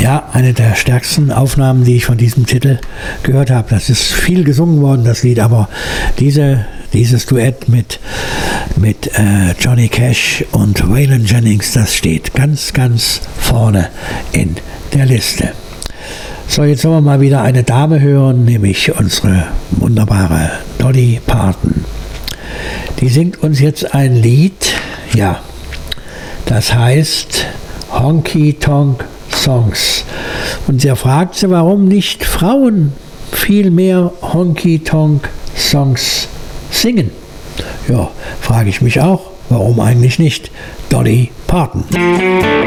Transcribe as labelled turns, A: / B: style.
A: Ja, eine der stärksten Aufnahmen, die ich von diesem Titel gehört habe. Das ist viel gesungen worden, das Lied, aber dieses Duett mit Johnny Cash und Waylon Jennings, das steht ganz, ganz vorne in der Liste. So, jetzt sollen wir mal wieder eine Dame hören, nämlich unsere wunderbare Dolly Parton. Die singt uns jetzt ein Lied, ja, das heißt Honky Tonk Songs. Und sie fragt sie, warum nicht Frauen viel mehr Honky Tonk Songs singen? Ja, frage ich mich auch, warum eigentlich nicht? Dolly Parton.